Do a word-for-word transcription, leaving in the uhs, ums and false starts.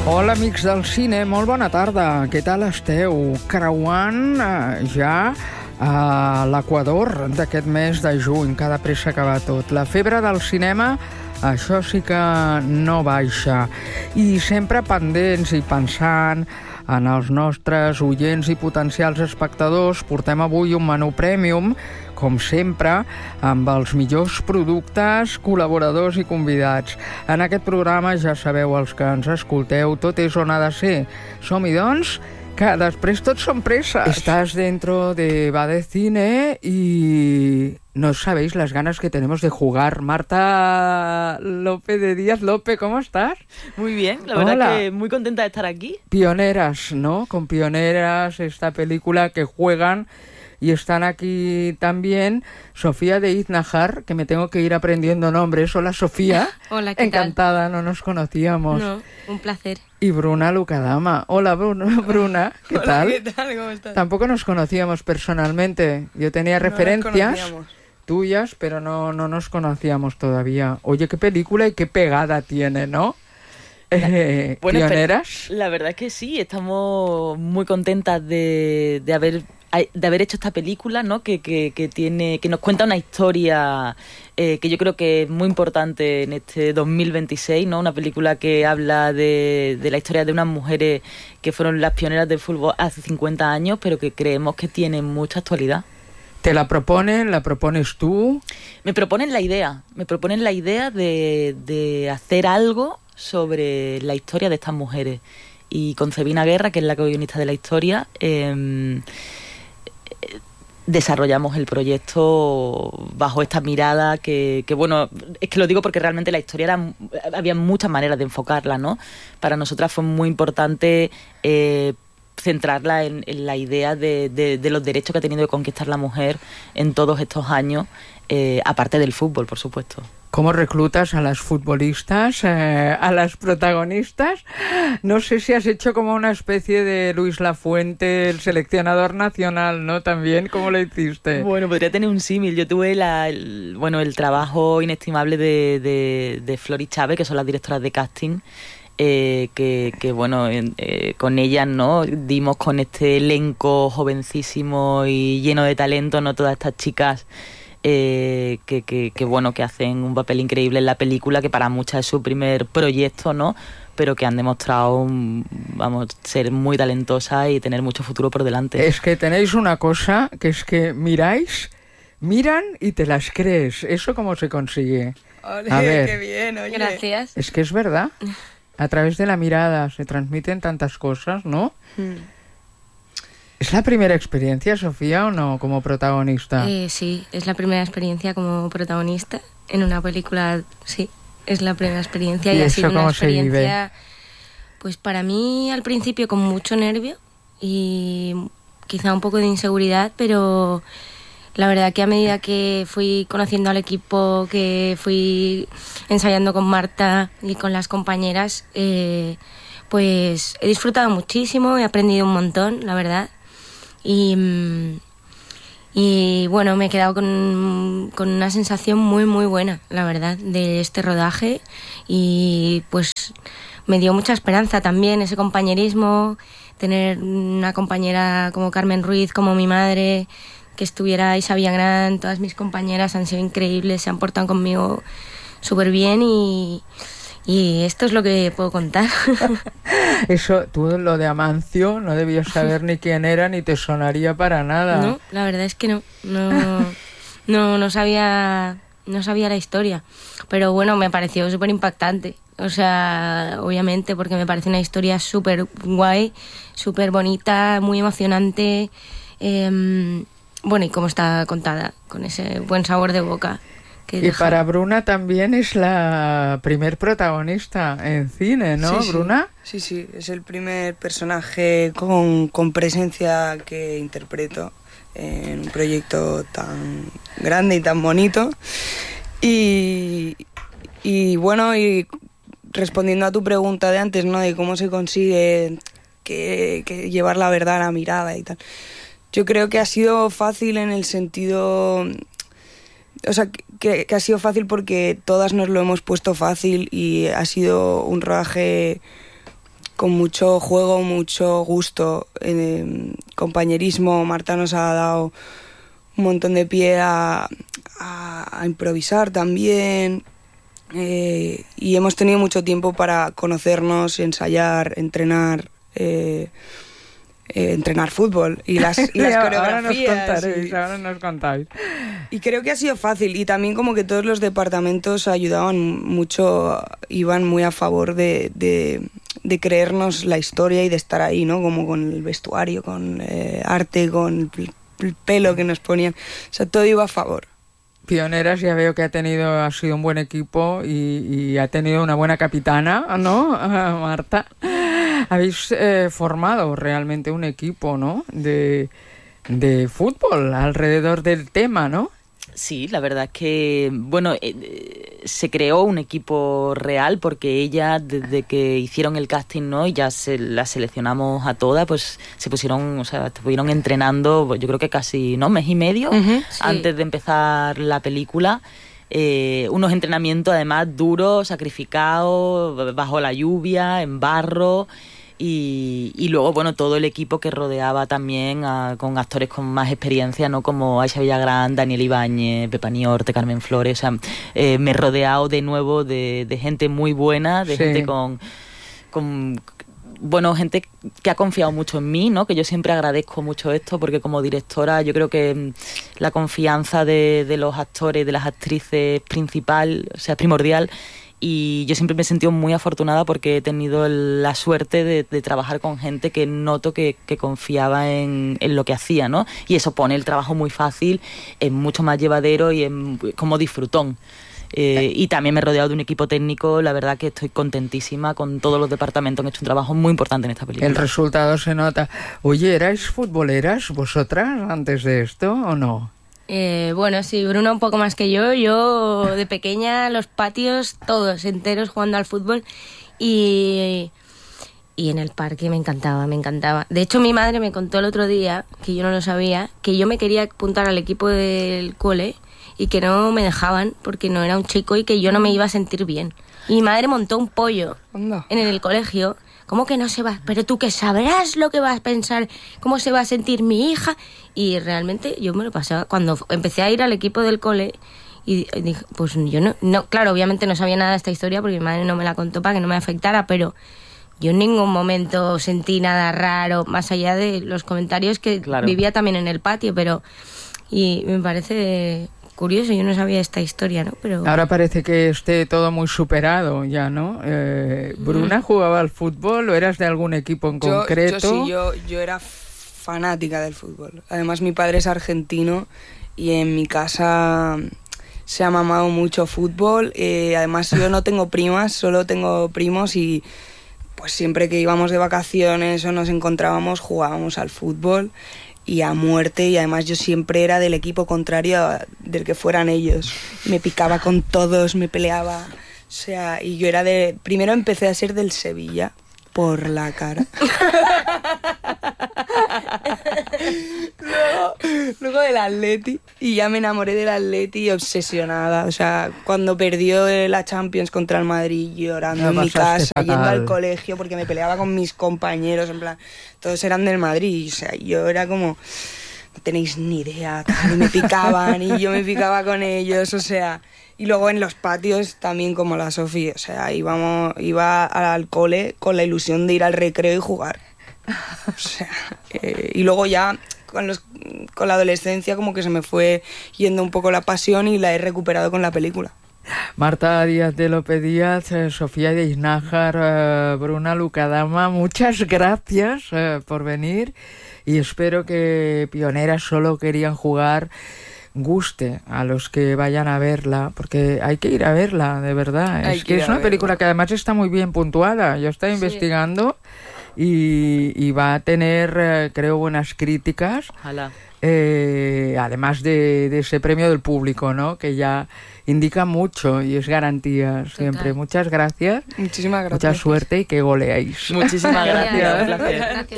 Hola, amics del cine, molt bona tarda. Què tal esteu? Creuant eh, ja a l'equador d'aquest mes de juny, que ha de pressa acabar tot. La febre del cinema, això sí que no baixa. I sempre pendents i pensant en els nostres oients i potencials espectadors, portem avui un menú prèmium, com sempre, amb els millors productes, col·laboradors i convidats. En aquest programa, ja sabeu els que ens escolteu, tot és on ha de ser. Som-hi, doncs, que després tot són presses. Estás dentro de Va de Cine y no sabéis las ganas que tenemos de jugar. Marta López de Díaz. López, ¿cómo estás? Muy bien, la verdad. Hola. Que muy contenta de estar aquí. Pioneras, ¿no? Con Pioneras, esta película que juegan. Y están aquí también Sofía de Iznajar, que me tengo que ir aprendiendo nombres. Hola, Sofía. Hola, ¿qué Encantada, tal? No nos conocíamos. No, un placer. Y Bruna Lucadama. Hola, Bruna, Bruna. ¿Qué Hola, tal? ¿Qué tal? ¿Cómo estás? Tampoco nos conocíamos personalmente. Yo tenía no referencias tuyas, pero no, no nos conocíamos todavía. Oye, qué película y qué pegada tiene, ¿no? Eh, bueno, ¿Pioneras? La verdad es que sí, estamos muy contentas de, de haber... de haber hecho esta película, ¿no? que, que, que tiene que nos cuenta una historia eh, que yo creo que es muy importante en este dos mil veintiséis, ¿no? Una película que habla de, de la historia de unas mujeres que fueron las pioneras del fútbol hace cincuenta años, pero que creemos que tienen mucha actualidad. ¿Te la proponen? ¿La propones tú? Me proponen la idea, me proponen la idea de, de hacer algo sobre la historia de estas mujeres. Y con Cebina Guerra, que es la co-guionista de la historia, eh, desarrollamos el proyecto bajo esta mirada que, que, bueno, es que lo digo porque realmente la historia era, había muchas maneras de enfocarla, ¿no? Para nosotras fue muy importante eh, centrarla en, en la idea de, de, de los derechos que ha tenido que conquistar la mujer en todos estos años, eh, aparte del fútbol, por supuesto. ¿Cómo reclutas a las futbolistas, eh, a las protagonistas? No sé si has hecho como una especie de Luis Lafuente, el seleccionador nacional, ¿no? También, ¿cómo lo hiciste? Bueno, podría tener un símil. Yo tuve la, el, bueno, el trabajo inestimable de, de, de Flor y Chávez, que son las directoras de casting, eh, que, que, bueno, eh, con ellas, ¿no? Dimos con este elenco jovencísimo y lleno de talento, ¿no? Todas estas chicas Eh, que, que, que bueno, que hacen un papel increíble en la película, que para muchas es su primer proyecto, ¿no? Pero que han demostrado, vamos, ser muy talentosas y tener mucho futuro por delante. Es que tenéis una cosa, que es que miráis, miran y te las crees. ¿Eso cómo se consigue? Ole, A ver. qué bien, oye. Gracias. Es que es verdad. A través de la mirada se transmiten tantas cosas, ¿no? Hmm. ¿Es la primera experiencia, Sofía, o no, como protagonista? Eh, sí, es la primera experiencia como protagonista en una película, sí, es la primera experiencia. ¿Y y ha eso sido una cómo se vive? experiencia, pues para mí al principio con mucho nervio y quizá un poco de inseguridad, pero la verdad que a medida que fui conociendo al equipo, que fui ensayando con Marta y con las compañeras, eh, pues he disfrutado muchísimo, he aprendido un montón, la verdad. Y, y bueno, me he quedado con, con una sensación muy muy buena, la verdad, de este rodaje, y pues me dio mucha esperanza también ese compañerismo, tener una compañera como Carmen Ruiz, como mi madre, que estuviera Isa Villagrán. Todas mis compañeras han sido increíbles, se han portado conmigo súper bien y... Y esto es lo que puedo contar. Eso, tú lo de Amancio no debías saber ni quién era ni te sonaría para nada. No, la verdad es que no. No, no, no sabía, no sabía la historia. Pero bueno, me pareció súper impactante. O sea, obviamente, porque me parece una historia súper guay, súper bonita, muy emocionante. Eh, bueno, y cómo está contada, con ese buen sabor de boca. Y deja. Para Bruna también es la primer protagonista en cine, ¿no, sí, Bruna? Sí, sí, es el primer personaje con, con presencia que interpreto en un proyecto tan grande y tan bonito. Y, y bueno, y respondiendo a tu pregunta de antes, ¿no? De cómo se consigue que, que llevar la verdad a la mirada y tal. Yo creo que ha sido fácil en el sentido... O sea, que, que ha sido fácil porque todas nos lo hemos puesto fácil y ha sido un rodaje con mucho juego, mucho gusto, eh, compañerismo. Marta nos ha dado un montón de pie a, a, a improvisar también, eh, y hemos tenido mucho tiempo para conocernos, ensayar, entrenar, eh, eh, entrenar fútbol y las, y las coreografías. Ahora nos contaréis, y, ahora nos contáis. Y creo que ha sido fácil, y también como que todos los departamentos ayudaban mucho, iban muy a favor de, de, de creernos la historia y de estar ahí, ¿no? Como con el vestuario, con eh, arte, con el pelo que nos ponían, o sea, todo iba a favor. Pioneras, ya veo que ha tenido, ha sido un buen equipo y, y ha tenido una buena capitana, ¿no, Marta? Habéis eh, formado realmente un equipo, ¿no?, de, de fútbol alrededor del tema, ¿no? Sí, la verdad es que, bueno, eh, se creó un equipo real porque ella, desde que hicieron el casting, ¿no?, y ya se la seleccionamos a todas, pues se pusieron, o sea, estuvieron entrenando, yo creo que casi, ¿no?, mes y medio, uh-huh, sí, antes de empezar la película. Eh, unos entrenamientos además duros, sacrificados, bajo la lluvia, en barro. Y, y luego, bueno, todo el equipo que rodeaba también a, con actores con más experiencia, ¿no?, como Aisha Villagrán, Daniel Ibáñez, Pepa Niorte, Carmen Flores. O sea, eh, me he rodeado de nuevo de, de gente muy buena, de sí. gente con, con... Bueno, gente que ha confiado mucho en mí, ¿no? Que yo siempre agradezco mucho esto, porque como directora yo creo que la confianza de, de los actores, de las actrices principal, o sea, primordial. Y yo siempre me he sentido muy afortunada porque he tenido la suerte de, de trabajar con gente que noto que, que confiaba en, en lo que hacía, ¿no? Y eso pone el trabajo muy fácil, es mucho más llevadero y es como disfrutón. Eh, y también me he rodeado de un equipo técnico, la verdad que estoy contentísima con todos los departamentos, han hecho un trabajo muy importante en esta película. El resultado se nota. Oye, ¿erais futboleras vosotras antes de esto o no? Eh, bueno, sí, Bruna un poco más que yo. Yo de pequeña los patios todos enteros jugando al fútbol y, y en el parque me encantaba, me encantaba. De hecho mi madre me contó el otro día, que yo no lo sabía, que yo me quería apuntar al equipo del cole y que no me dejaban porque no era un chico y que yo no me iba a sentir bien. Y mi madre montó un pollo Anda. en el colegio. ¿Cómo que no se va? Pero tú que sabrás lo que vas a pensar, cómo se va a sentir mi hija. Y realmente yo me lo pasaba cuando empecé a ir al equipo del cole y dije, pues yo no, no, claro, obviamente no sabía nada de esta historia porque mi madre no me la contó para que no me afectara, pero yo en ningún momento sentí nada raro, más allá de los comentarios que claro. vivía también en el patio, pero y me parece curioso, yo no sabía esta historia, ¿no? Pero ahora parece que esté todo muy superado ya, ¿no? Eh, ¿Bruna jugaba al fútbol o eras de algún equipo en yo, concreto? Yo sí, yo, yo era fanática del fútbol. Además mi padre es argentino y en mi casa se ha mamado mucho fútbol. Eh, además yo no tengo primas, solo tengo primos y pues siempre que íbamos de vacaciones o nos encontrábamos jugábamos al fútbol y a muerte, y además yo siempre era del equipo contrario del que fueran ellos. Me picaba con todos, me peleaba, o sea, y yo era de... Primero empecé a ser del Sevilla, por la cara. luego, luego del Atleti, y ya me enamoré del Atleti obsesionada, o sea, cuando perdió la Champions contra el Madrid, llorando en mi casa, fatal. Yendo al colegio porque me peleaba con mis compañeros, en plan, todos eran del Madrid, o sea, yo era como, no tenéis ni idea, tal, y me picaban y yo me picaba con ellos, o sea... Y luego en los patios también como la Sofi, o sea, íbamos, iba al cole con la ilusión de ir al recreo y jugar. O sea, eh, y luego ya con, los, con la adolescencia como que se me fue yendo un poco la pasión y la he recuperado con la película. Marta Díaz de López Díaz, eh, Sofía de Iznájar, eh, Bruna Lucadama, muchas gracias eh, por venir y espero que Pioneras solo querían jugar guste a los que vayan a verla, porque hay que ir a verla, de verdad. Hay es que, que es una película que además está muy bien puntuada. Yo estoy sí. investigando y, y va a tener, eh, creo, buenas críticas. Ojalá. Eh, además de, de ese premio del público, ¿no? Que ya indica mucho y es garantía siempre. Total. Muchas gracias. Muchísimas gracias. Mucha suerte y que goleáis. Muchísimas gracias. Un placer.